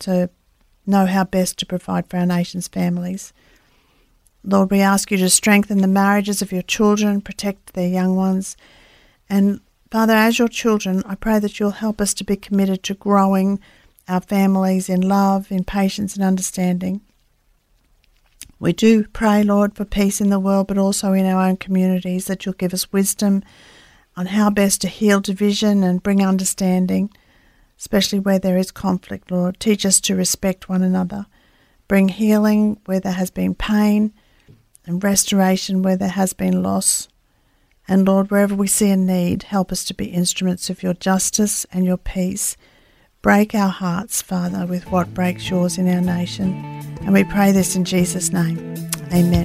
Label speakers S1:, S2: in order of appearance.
S1: to know how best to provide for our nation's families. Lord, we ask you to strengthen the marriages of your children, protect their young ones. And Father, as your children, I pray that you'll help us to be committed to growing our families in love, in patience and understanding. We do pray, Lord, for peace in the world, but also in our own communities, that you'll give us wisdom on how best to heal division and bring understanding, especially where there is conflict, Lord. Teach us to respect one another. Bring healing where there has been pain and restoration where there has been loss. And Lord, wherever we see a need, help us to be instruments of your justice and your peace. Break our hearts, Father, with what breaks yours in our nation. And we pray this in Jesus' name. Amen.